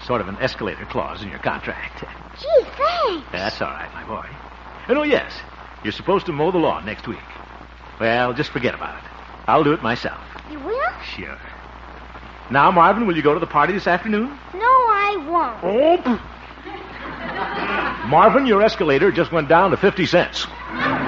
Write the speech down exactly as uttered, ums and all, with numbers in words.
Sort of an escalator clause in your contract. Gee, thanks. That's all right, my boy. And oh, yes, you're supposed to mow the lawn next week. Well, just forget about it. I'll do it myself. You will? Sure. Now, Marvin, will you go to the party this afternoon? No, I won't. Oh, Marvin, your escalator just went down to fifty cents.